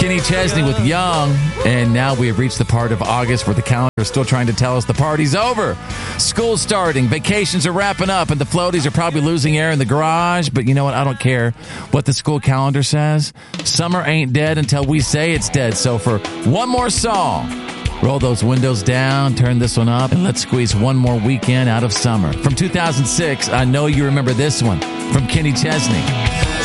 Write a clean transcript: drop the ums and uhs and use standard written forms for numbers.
Kenny Chesney with Young. And now we have reached the part of August where the calendar is still trying to tell us the party's over. School's starting, vacations are wrapping up, and the floaties are probably losing air in the garage. But you know what? I don't care what the school calendar says. Summer ain't dead until we say it's dead. So for one more song, roll those windows down, turn this one up, and let's squeeze one more weekend out of summer. From 2006, I know you remember this one from Kenny Chesney.